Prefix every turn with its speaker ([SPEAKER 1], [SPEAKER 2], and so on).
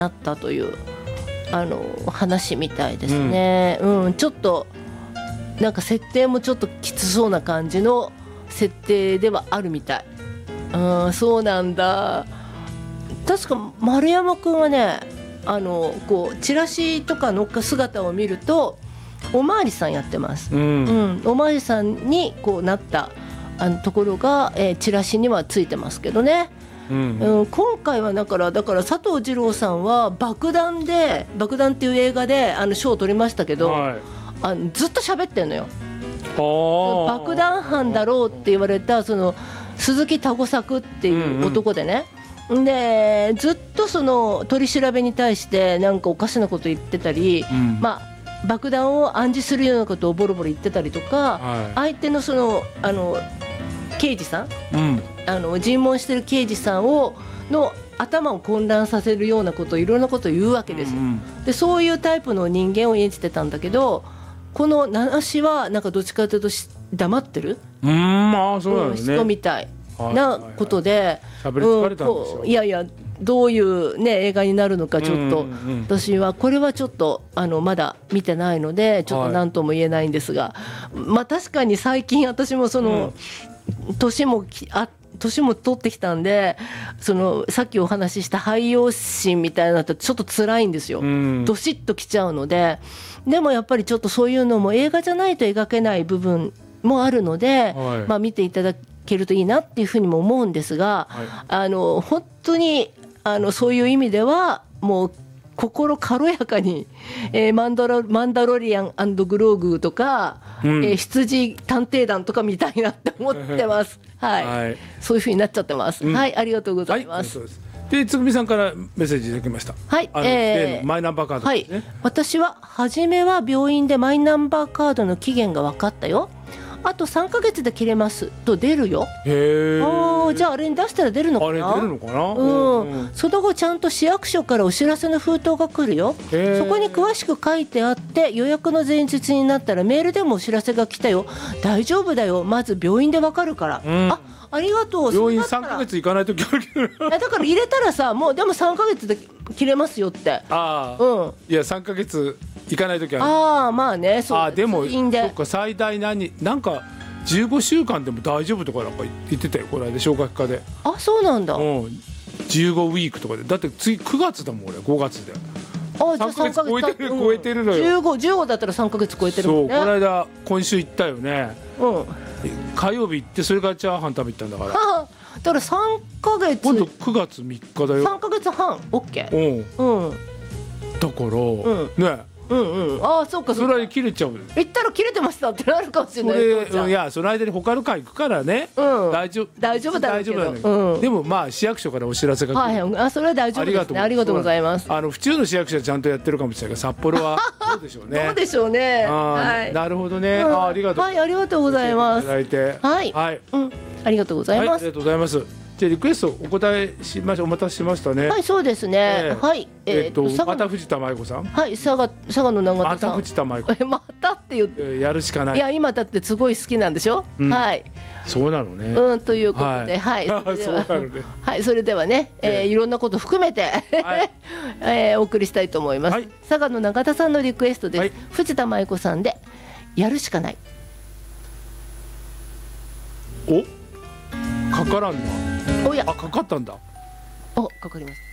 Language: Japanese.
[SPEAKER 1] なったという話みたいですね。ちょっとなんか設定もちょっときつそうな感じの設定ではあるみたい。そうなんだ。確か丸山くんはね、こうチラシとかの姿を見るとおまわりさんやってます。おまわりさんにこうなったところが、チラシにはついてますけどね。今回はだから佐藤二朗さんは爆弾っていう映画で賞を取りましたけど、ずっと喋ってんのよ。爆弾犯だろうって言われたその鈴木多五作っていう男でね、でずっとその取り調べに対してなんかおかしなこと言ってたり、爆弾を暗示するようなことをボロボロ言ってたりとか、相手のその刑事さん、尋問してる刑事さんの頭を混乱させるようなことをいろんなことを言うわけですよ。でそういうタイプの人間を演じてたんだけど、この七志はなんかどっちかというと黙ってる人みたいなことで、いやいやどういう、ね、映画になるのかちょっと、私はこれはちょっとまだ見てないのでちょっと何とも言えないんですが、確かに最近私もその、年も取ってきたんで、さっきお話しした廃用心みたいなのってちょっと辛いんですよ。どしっときちゃうので。でもやっぱりちょっとそういうのも映画じゃないと描けない部分もあるので、見ていただけるといいなっていうふうにも思うんですが、本当にそういう意味ではもう心軽やかに、マンダロリアン&グローグとか、羊探偵団とか見たいなって思ってます。そういうふうになっちゃってます。ありがとうございます。
[SPEAKER 2] でつぐみさんからメッセージいただきました。例のマイナンバーカードですね。
[SPEAKER 1] 私は初めは病院でマイナンバーカードの期限が分かったよ。あと3ヶ月で切れますと出るよ。じゃああれに出したら出るのかな。その後ちゃんと市役所からお知らせの封筒が来るよ。そこに詳しく書いてあって、予約の前日になったらメールでもお知らせが来たよ。大丈夫だよ、まず病院で分かるから。ありがとう。
[SPEAKER 2] 病院3ヶ月行かないときあるけど
[SPEAKER 1] だから入れたらさ、もうでも3ヶ月で切れますよって。いや
[SPEAKER 2] 3ヶ月行かないときある。
[SPEAKER 1] まあね、そう
[SPEAKER 2] でもそっか、最大なんか15週間でも大丈夫とかなんか言ってたよ、この間消化器科で。
[SPEAKER 1] そうなんだ。
[SPEAKER 2] 15ウィークとかで。だって次9月だもん俺、5月で。
[SPEAKER 1] じゃあ3ヶ月
[SPEAKER 2] 超えてるのよ。
[SPEAKER 1] 15だったら3ヶ月超えてるもんね。
[SPEAKER 2] そう、この間今週行ったよね。火曜日行って、それからチャーハン食べたんだから。だ
[SPEAKER 1] から3ヶ月、
[SPEAKER 2] 今度9月3日だよ。
[SPEAKER 1] 3ヶ月半 OK。
[SPEAKER 2] だからね、
[SPEAKER 1] そうか。
[SPEAKER 2] それは切れちゃう。
[SPEAKER 1] 行ったら切れてましたってなるかもしれない。
[SPEAKER 2] いや、その間に他の会行くからね、大丈夫だけど、でも市役所からお知らせが来る。
[SPEAKER 1] それは大丈夫ですね。ありがとうございます。
[SPEAKER 2] 府中の市役所はちゃんとやってるかもしれないけど、札幌はどうでしょうね。
[SPEAKER 1] どうでしょうね。
[SPEAKER 2] なるほどね。ありがとう。
[SPEAKER 1] ありがとうございます。
[SPEAKER 2] あ
[SPEAKER 1] りがとうございます。
[SPEAKER 2] ありがとうございます。じゃリクエストお答えしました。お待たせしましたね。
[SPEAKER 1] そうですね。
[SPEAKER 2] また藤田舞子さん。
[SPEAKER 1] 佐賀の永田さん。
[SPEAKER 2] また藤田舞子。
[SPEAKER 1] またって言って。
[SPEAKER 2] やるしかない。
[SPEAKER 1] いや、今だってすごい好きなんでしょ。
[SPEAKER 2] そうなのね。
[SPEAKER 1] ということで、それではね、いろんなこと含めてお送りしたいと思います。佐賀の永田さんのリクエストです。藤田舞子さんでやるしかない。
[SPEAKER 2] かからんな。かかったんだ。
[SPEAKER 1] かかります。